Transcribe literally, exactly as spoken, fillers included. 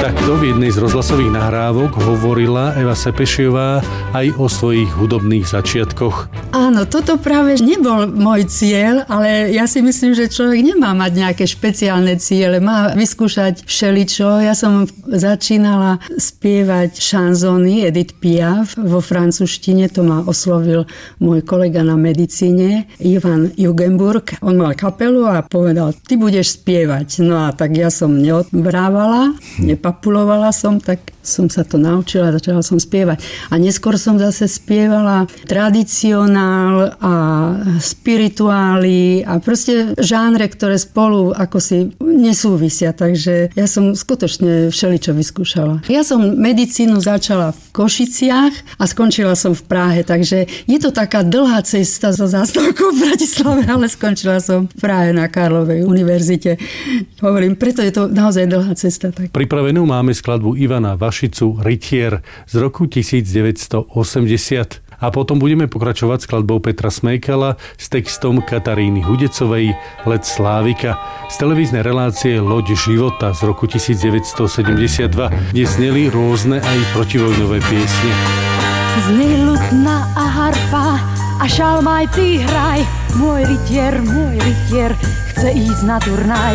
Takto v jednej z rozhlasových nahrávok hovorila Eva Sepešiová aj o svojich hudobných začiatkoch. Áno, toto práve nebol môj cieľ, ale ja si myslím, že človek nemá mať nejaké špeciálne ciele, má vyskúšať všeličo. Ja som začínala spievať šanzóny Edith Piaf vo francúzštine, to ma oslovil môj kolega na medicíne, Ivan Jugenburg. On mal kapelu a povedal, ty budeš spievať. No a tak ja som neodbrávala, nepapulovala som, tak som sa to naučila, začala som spievať. A neskôr som zase spievala tradicionál a spirituály a proste žánre, ktoré spolu ako si nesúvisia. Takže ja som skutočne všeličo vyskúšala. Ja som medicínu začala v Košiciach a skončila som v Prahe, takže je to taká dlhá cesta zo zástavkou v Bratislave, ale skončila som v Prahe na Karlovej univerzite. Hovorím, preto je to naozaj dlhá cesta. Tak. Pripravenú máme skladbu Ivana Vašicu Rytier z roku devätnásťstoosemdesiat. A potom budeme pokračovať skladbou Petra Smejkala s textom Kataríny Hudecovej Let Slávika z televíznej relácie Loď života z roku devätnásťstosedemdesiatdva, kde zneli rôzne aj protivojnové piesne. Znie lutna a harfa a šalmaj prihraj, môj rytier, môj rytier chce ísť na turnaj.